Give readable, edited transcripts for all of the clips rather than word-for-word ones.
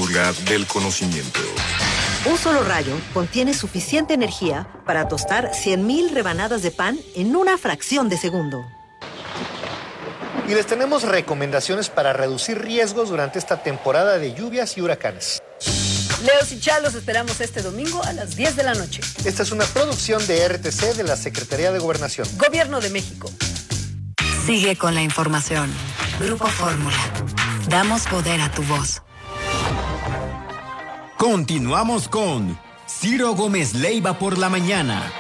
fórmula del conocimiento. Un solo rayo contiene suficiente energía para tostar 100,000 rebanadas de pan en una fracción de segundo. Y les tenemos recomendaciones para reducir riesgos durante esta temporada de lluvias y huracanes. Leos y Chá los esperamos este domingo a las 10 de la noche. Esta es una producción de RTC de la Secretaría de Gobernación. Gobierno de México. Sigue con la información. Grupo Fórmula. Damos poder a tu voz. Continuamos con Ciro Gómez Leiva por la mañana.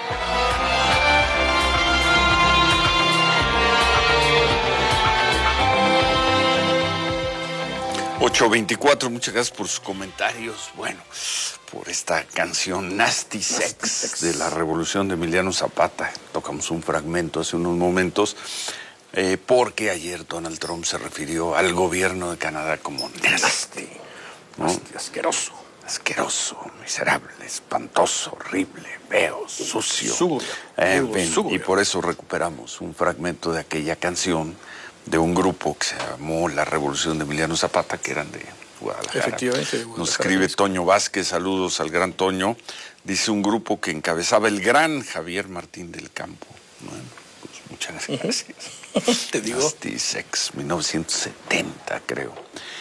8:24, muchas gracias por sus comentarios. Bueno, por esta canción Nasty Sex de la Revolución de Emiliano Zapata. Tocamos un fragmento hace unos momentos, porque ayer Donald Trump se refirió al gobierno de Canadá como nasty, ¿no? Nasty, asqueroso. Asqueroso, miserable, espantoso, horrible, feo, sucio. Y por eso recuperamos un fragmento de aquella canción de un grupo que se llamó La Revolución de Emiliano Zapata, que eran de Guadalajara. Efectivamente, de Guadalajara. Nos escribe Toño Vázquez, saludos al gran Toño. Dice un grupo que encabezaba el gran Javier Martín del Campo. Bueno, pues muchas gracias. Te digo. Nasty Sex, 1970 creo.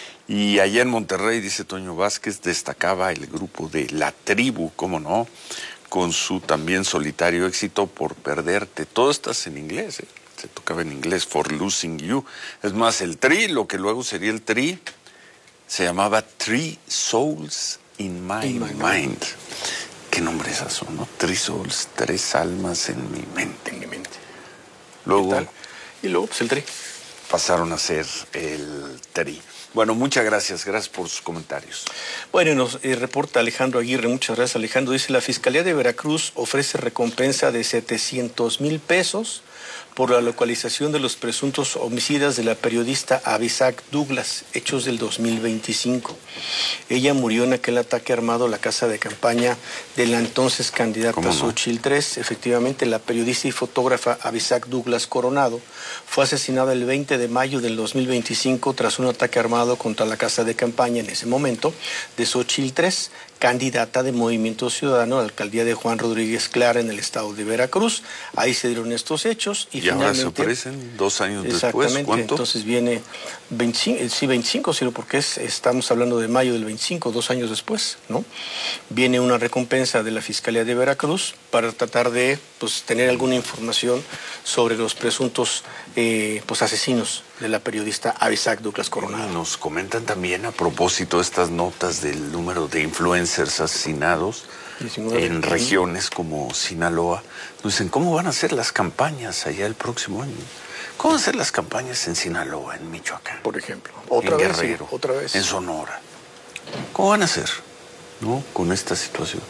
Y allá en Monterrey, dice Toño Vázquez, destacaba el grupo de La Tribu, cómo no, con su también solitario éxito Por Perderte. Todo estás en inglés, se tocaba en inglés, For Losing You. Es más, el Tri, lo que luego sería el Tri, se llamaba Three Souls in My Mind. ¿Qué nombre es eso, no? Three Souls, tres almas en mi mente. En mi mente. Luego, y luego, pues el Tri. Pasaron a ser el Tri. Bueno, muchas gracias por sus comentarios. Bueno, nos reporta Alejandro Aguirre, muchas gracias Alejandro. Dice, la Fiscalía de Veracruz ofrece recompensa de 700,000 pesos por la localización de los presuntos homicidas de la periodista Abisac Douglas, hechos del 2025. Ella murió en aquel ataque armado a la casa de campaña de la entonces candidata Xóchitl 3. Efectivamente, la periodista y fotógrafa Abisac Douglas Coronado fue asesinada el 20 de mayo del 2025 tras un ataque armado contra la casa de campaña en ese momento de Xóchitl 3, candidata de Movimiento Ciudadano a la alcaldía de Juan Rodríguez Clara en el estado de Veracruz. Ahí se dieron estos hechos y ahora se ofrecen 2 años después. Exactamente, entonces viene 25, Ciro, porque estamos hablando de mayo del 25, 2 años después, ¿no? Viene una recompensa de la Fiscalía de Veracruz para tratar de tener alguna información sobre los presuntos asesinos de la periodista Abisac Douglas Coronado. Nos comentan también a propósito de estas notas del número de influencers asesinados en regiones como Sinaloa. Nos dicen, ¿cómo van a ser las campañas allá el próximo año? ¿Cómo van a ser las campañas en Sinaloa, en Michoacán? Por ejemplo. En Guerrero, en Sonora. ¿Cómo van a ser, no, con esta situación?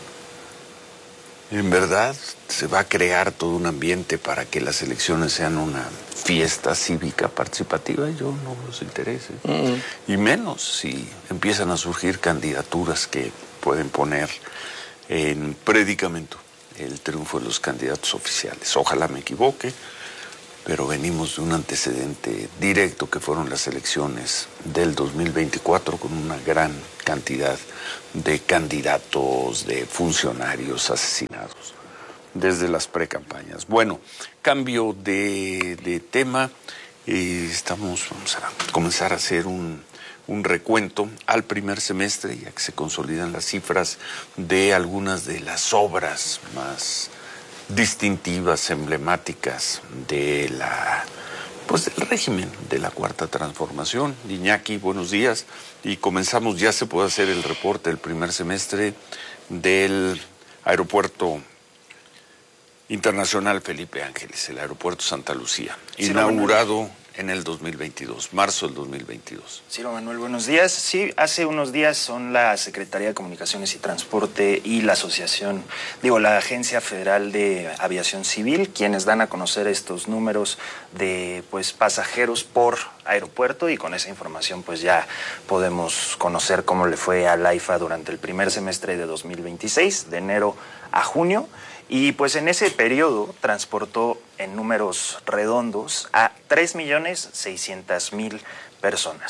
En verdad se va a crear todo un ambiente para que las elecciones sean una fiesta cívica participativa. Yo no los interese. Y menos si empiezan a surgir candidaturas que pueden poner en predicamento el triunfo de los candidatos oficiales. Ojalá me equivoque, pero venimos de un antecedente directo que fueron las elecciones del 2024 con una gran cantidad de candidatos, de funcionarios asesinados desde las precampañas. Bueno, cambio de tema. Vamos a comenzar a hacer un recuento al primer semestre, ya que se consolidan las cifras de algunas de las obras más distintivas, emblemáticas de del régimen de la Cuarta Transformación. Iñaki, buenos días. Y comenzamos, ya se puede hacer el reporte del primer semestre del Aeropuerto Internacional Felipe Ángeles, el Aeropuerto Santa Lucía, inaugurado en el 2022, marzo del 2022. Ciro Manuel, buenos días. Sí, hace unos días son la Secretaría de Comunicaciones y Transporte y la la Agencia Federal de Aviación Civil, quienes dan a conocer estos números de pasajeros por aeropuerto, y con esa información ya podemos conocer cómo le fue a la AIFA durante el primer semestre de 2026, de enero a junio. Y en ese periodo transportó en números redondos a 3.600.000 personas.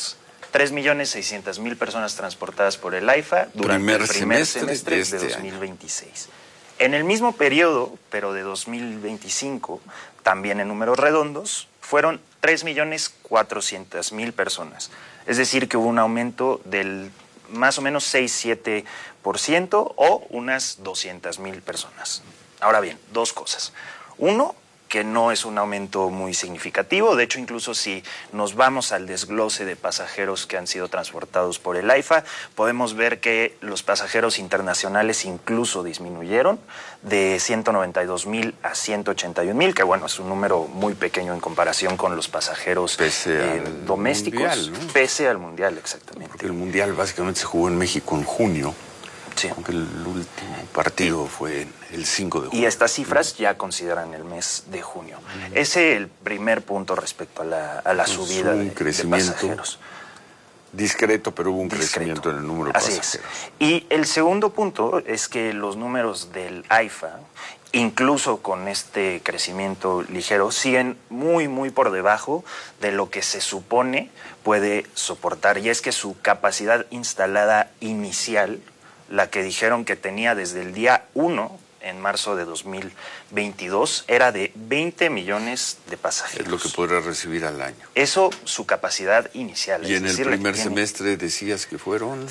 3.600.000 personas transportadas por el AIFA durante el primer semestre de este 2026. Año. En el mismo periodo, pero de 2025, también en números redondos, fueron 3.400.000 personas. Es decir, que hubo un aumento del más o menos 6-7% o unas 200.000 personas. Ahora bien, dos cosas. Uno, que no es un aumento muy significativo. De hecho, incluso si nos vamos al desglose de pasajeros que han sido transportados por el AIFA, podemos ver que los pasajeros internacionales incluso disminuyeron de 192.000 a 181.000, que bueno, es un número muy pequeño en comparación con los pasajeros domésticos. Mundial, ¿no? Pese al Mundial, exactamente. Porque el Mundial básicamente se jugó en México en junio. Sí. Aunque el último partido fue el 5 de junio. Y estas cifras ya consideran el mes de junio. Ese es el primer punto respecto a la subida un crecimiento de pasajeros. Discreto, pero hubo un crecimiento en el número de pasajeros. Es. Y el segundo punto es que los números del AIFA, incluso con este crecimiento ligero, siguen muy, muy por debajo de lo que se supone puede soportar. Y es que su capacidad instalada inicial, la que dijeron que tenía desde el día 1 en marzo de 2022, era de 20 millones de pasajeros. Es lo que podrá recibir al año. Eso, su capacidad inicial. Y en el primer semestre decías que fueron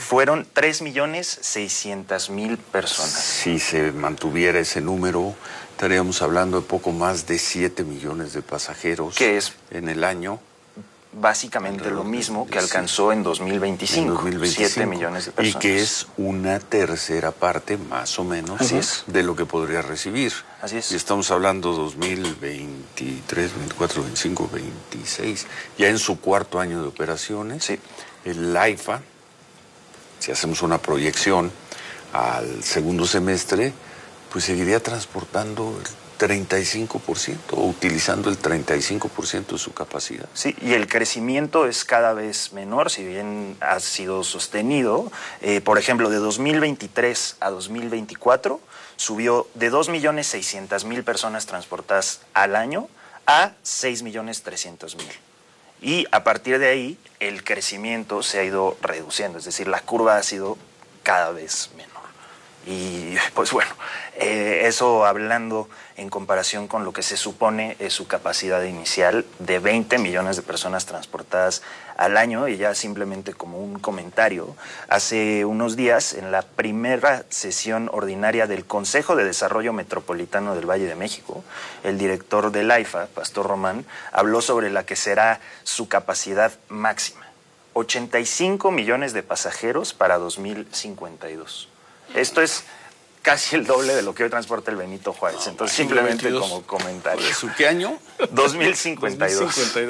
3.600.000 personas. Si se mantuviera ese número, estaríamos hablando de poco más de 7 millones de pasajeros. Que es en el año. Básicamente lo mismo que alcanzó en 2025, 7 millones de personas. Y que es una tercera parte, más o menos, de lo que podría recibir. Así es. Y estamos hablando 2023, 24, 25, 26, ya en su cuarto año de operaciones. Sí. El AIFA, si hacemos una proyección al segundo semestre, pues seguiría transportando el 35%, o utilizando el 35% de su capacidad. Sí, y el crecimiento es cada vez menor, si bien ha sido sostenido. Por ejemplo, de 2023 a 2024 subió de 2.600.000 personas transportadas al año a 6.300.000. Y a partir de ahí, el crecimiento se ha ido reduciendo, es decir, la curva ha sido cada vez menor. Y pues bueno, eso hablando en comparación con lo que se supone es su capacidad inicial de 20 millones de personas transportadas al año. Y ya simplemente como un comentario, hace unos días en la primera sesión ordinaria del Consejo de Desarrollo Metropolitano del Valle de México, el director del AIFA, Pastor Román, habló sobre la que será su capacidad máxima: 85 millones de pasajeros para 2052. Esto es casi el doble de lo que hoy transporta el Benito Juárez. Entonces, simplemente como comentario. ¿Qué año? 2052.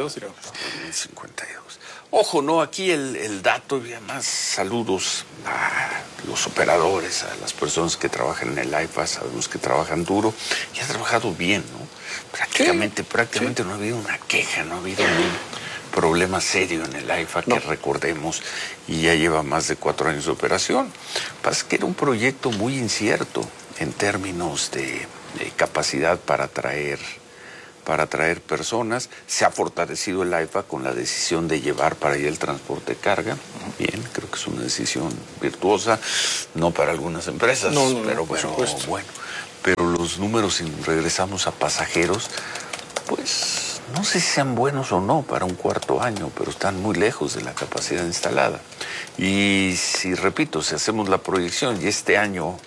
2052. Ojo, ¿no? Aquí el dato, y además saludos a los operadores, a las personas que trabajan en el AIFA, sabemos que trabajan duro y han trabajado bien, ¿no? Prácticamente no ha habido una queja, no ha habido un problema serio en el AIFA que recordemos, y ya lleva más de 4 años de operación. Pasa que era un proyecto muy incierto en términos de capacidad para atraer personas. Se ha fortalecido el AIFA con la decisión de llevar para allá el transporte de carga. Bien, creo que es una decisión virtuosa, no para algunas empresas, pero bueno, pero los números, si regresamos a pasajeros, pues no sé si sean buenos o no para un cuarto año, pero están muy lejos de la capacidad instalada. Y si hacemos la proyección y este año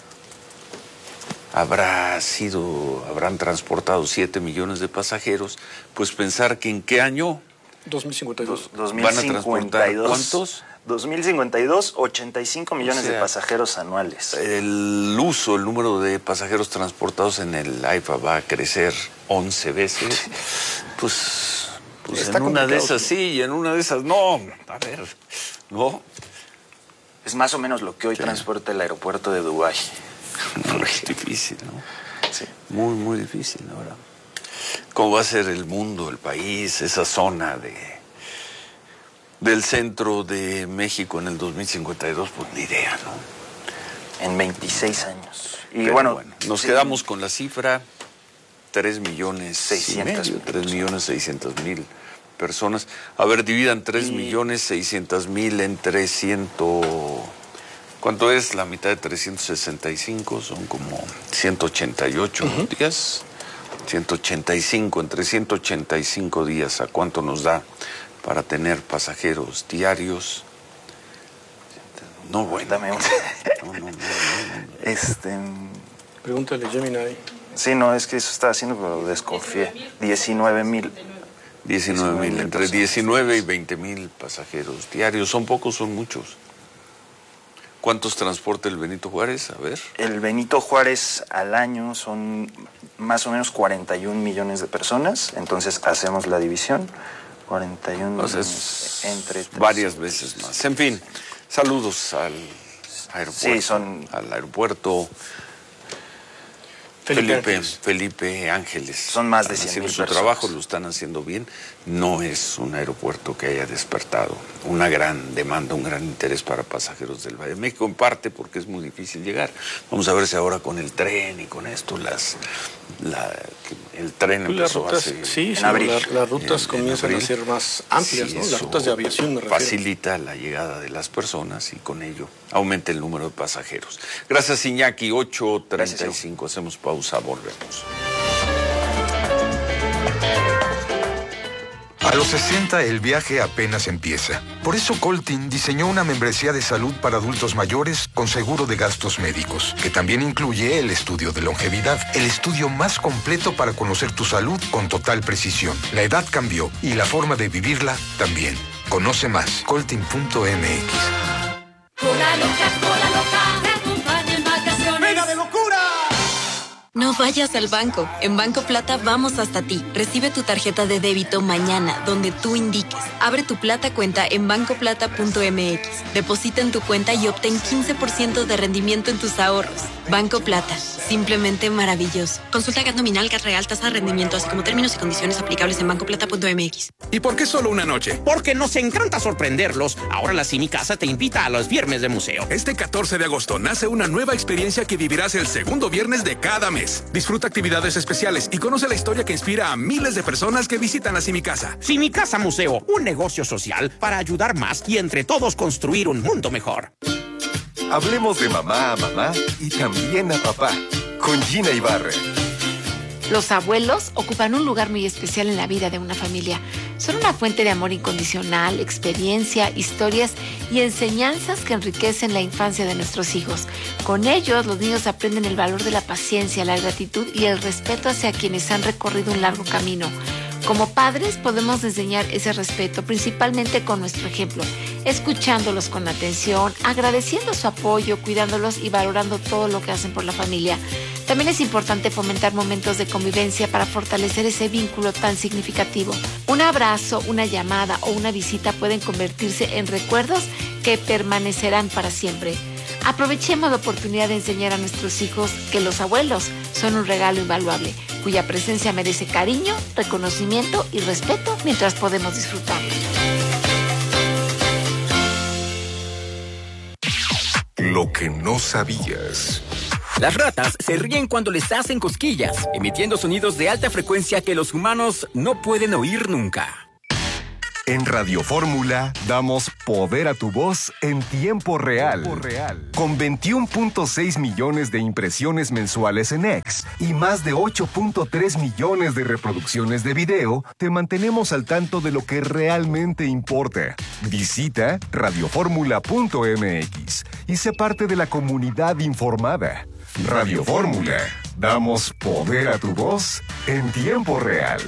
habrán transportado 7 millones de pasajeros, pues pensar que en qué año 2052 van a transportar ¿cuántos? 2052, 85 millones de pasajeros anuales. El número de pasajeros transportados en el AIFA va a crecer 11 veces. Pues en una de esas sí y en una de esas no. A ver, no. Es más o menos lo que hoy transporta el aeropuerto de Dubái. Es difícil, ¿no? Sí. Muy, muy difícil ahora. ¿Cómo va a ser el mundo, el país, esa zona del centro de México en el 2052? Pues ni idea, ¿no? En 26 años. Y pero bueno, nos quedamos con la cifra 3.600.000 personas. A ver, dividan 3.600.000 entre 100... ¿Cuánto es? La mitad de 365 son como 188 días. 185, entre 185 días. ¿A cuánto nos da para tener pasajeros diarios? No, bueno. Dame un... Pregúntale, Gemini. Sí, no, es que eso estaba haciendo, pero desconfié. 19,000. 19,000, entre 19 y 20,000 pasajeros diarios. ¿Son pocos, son muchos? ¿Cuántos transporta el Benito Juárez? A ver. El Benito Juárez al año son más o menos 41 millones de personas. Entonces hacemos la división. 41 millones entre... varias veces más. En fin, saludos al aeropuerto. Sí, al aeropuerto. Felipe Ángeles. Son más de 100,000 personas. Su trabajo lo están haciendo bien. No es un aeropuerto que haya despertado una gran demanda, un gran interés para pasajeros del Valle de México, en parte porque es muy difícil llegar. Vamos a ver si ahora con el tren y con esto el tren empezó las rutas, las rutas comienzan a ser más amplias, ¿no? Las rutas de aviación me refiero. Facilita la llegada de las personas y con ello aumenta el número de pasajeros. Gracias, Iñaki. 8:35. Hacemos pausa, volvemos. A los 60 el viaje apenas empieza. Por eso Coltin diseñó una membresía de salud para adultos mayores con seguro de gastos médicos, que también incluye el estudio de longevidad, el estudio más completo para conocer tu salud con total precisión. La edad cambió y la forma de vivirla también. Conoce más, coltin.mx. Cola loca, te acompaña en vacaciones. ¡Venga de locura! No vayas al banco. En Banco Plata vamos hasta ti. Recibe tu tarjeta de débito mañana, donde tú indiques. Abre tu Plata cuenta en bancoplata.mx. Deposita en tu cuenta y obtén 15% de rendimiento en tus ahorros. Banco Plata. Simplemente maravilloso. Consulta GAT nominal, GAT real, tasa de rendimiento, así como términos y condiciones aplicables en bancoplata.mx. ¿Y por qué solo una noche? Porque nos encanta sorprenderlos. Ahora la Cine Casa te invita a los viernes de museo. Este 14 de agosto nace una nueva experiencia que vivirás el segundo viernes de cada mes. Disfruta actividades especiales y conoce la historia que inspira a miles de personas que visitan la Cine Casa. Cine Casa Museo, un negocio social para ayudar más y entre todos construir un mundo mejor. Hablemos de mamá a mamá y también a papá, con Gina Ibarra. Los abuelos ocupan un lugar muy especial en la vida de una familia. Son una fuente de amor incondicional, experiencia, historias y enseñanzas que enriquecen la infancia de nuestros hijos. Con ellos, los niños aprenden el valor de la paciencia, la gratitud y el respeto hacia quienes han recorrido un largo camino. Como padres podemos enseñar ese respeto principalmente con nuestro ejemplo, escuchándolos con atención, agradeciendo su apoyo, cuidándolos y valorando todo lo que hacen por la familia. También es importante fomentar momentos de convivencia para fortalecer ese vínculo tan significativo. Un abrazo, una llamada o una visita pueden convertirse en recuerdos que permanecerán para siempre. Aprovechemos la oportunidad de enseñar a nuestros hijos que los abuelos son un regalo invaluable, cuya presencia merece cariño, reconocimiento y respeto mientras podemos disfrutarlo. Lo que no sabías. Las ratas se ríen cuando les hacen cosquillas, emitiendo sonidos de alta frecuencia que los humanos no pueden oír nunca. En Radio Fórmula damos poder a tu voz en tiempo real. Con 21.6 millones de impresiones mensuales en X y más de 8.3 millones de reproducciones de video, te mantenemos al tanto de lo que realmente importa. Visita radioformula.mx y sé parte de la comunidad informada. Radio Fórmula. Damos poder a tu voz en tiempo real.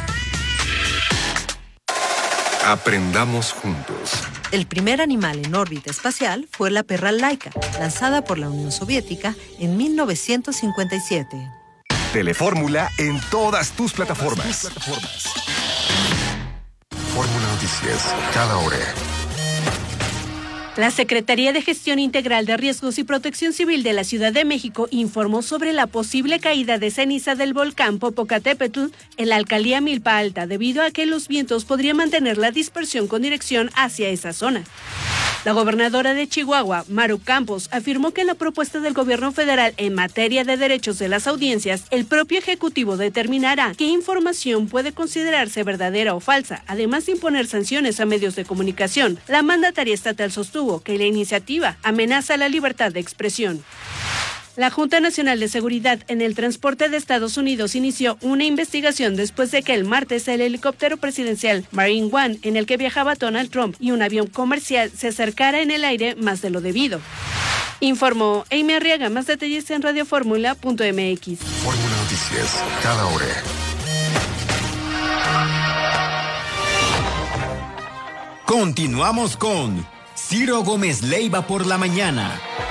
Aprendamos juntos. El primer animal en órbita espacial fue la perra Laika, lanzada por la Unión Soviética en 1957. Telefórmula en todas tus plataformas. Fórmula Noticias, cada hora. La Secretaría de Gestión Integral de Riesgos y Protección Civil de la Ciudad de México informó sobre la posible caída de ceniza del volcán Popocatépetl en la alcaldía Milpa Alta, debido a que los vientos podrían mantener la dispersión con dirección hacia esa zona. La gobernadora de Chihuahua, Maru Campos, afirmó que en la propuesta del gobierno federal en materia de derechos de las audiencias, el propio Ejecutivo determinará qué información puede considerarse verdadera o falsa, además de imponer sanciones a medios de comunicación. La mandataria estatal sostuvo que la iniciativa amenaza la libertad de expresión. La Junta Nacional de Seguridad en el Transporte de Estados Unidos inició una investigación después de que el martes el helicóptero presidencial Marine One, en el que viajaba Donald Trump, y un avión comercial se acercara en el aire más de lo debido. Informó Amy Arriaga. Más detalles en radioformula.mx. Fórmula Noticias, cada hora. Continuamos con Ciro Gómez Leiva por la mañana.